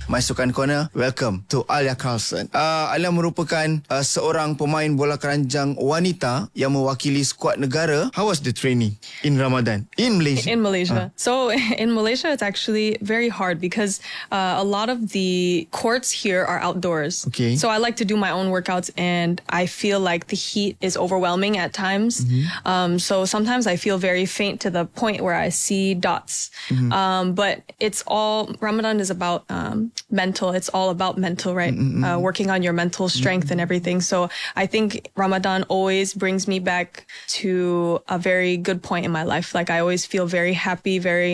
My Sukan Corner. Welcome to Alia Carlson. Alia merupakan seorang pemain bola keranjang wanita yang mewakili skuad negara. How was the training in Ramadan in Malaysia? In Malaysia. So in Malaysia, it's actually very hard because a lot of the courts here are outdoors. Okay. So I like to do my own workouts, and I feel like the heat is overwhelming at times. So sometimes I feel very faint to the point where I see dots. But it's all, Ramadan is about mental. It's all about mental, right? Working on your mental strength and everything. So I think Ramadan always brings me back to a very good point in my life. Like I always feel very happy, very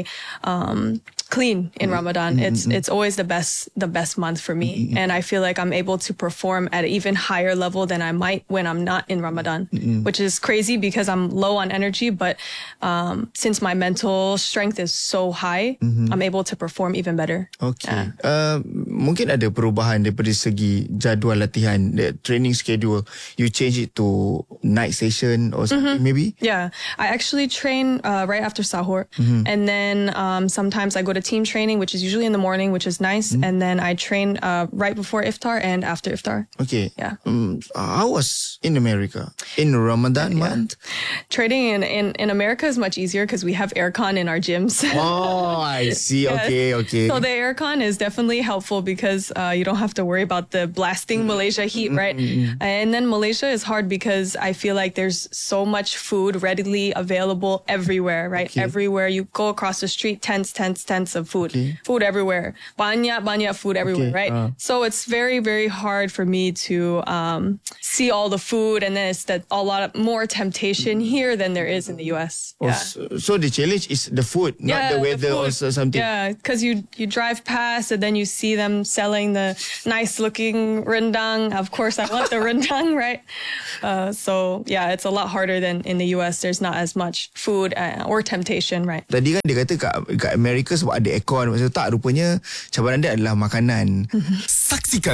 clean in Ramadan. It's always the best month for me. And I feel like I'm able to perform at an even higher level than I might when I'm not in Ramadan, which is crazy because I'm low on energy. But since my mental strength is so high, I'm able to perform even better. Okay. Mungkin ada perubahan daripada segi jadual latihan, the training schedule. You change it to night session or something maybe? Yeah. I actually train right after sahur. And then sometimes I go to team training, which is usually in the morning, which is nice. And then I train right before iftar and after iftar. Okay. Yeah. How was in America? In Ramadan month? Training in America is much easier because we have aircon in our gyms. Oh, I see. Yeah. Okay. So the aircon is definitely helpful because you don't have to worry about the blasting Malaysia heat, right? And then Malaysia is hard because I feel like there's so much food readily available everywhere, right? Okay. Everywhere you go across the street, tents of food. Okay. Food everywhere. Banyak food everywhere, right? So it's very, very hard for me to see all the food, and then it's a lot more temptation here than there is in the US. Oh, so the challenge is the food, not the weather or something. Yeah, because you drive past and then you see them selling the nice looking rendang. Of course, I want the rendang, right? So yeah, it's a lot harder than in the US. There's not as much food or temptation, right? Tadi kan dia kata kat Amerika sebab ada aircon. Maksudnya tak, rupanya cabaran dia adalah makanan. Saksikan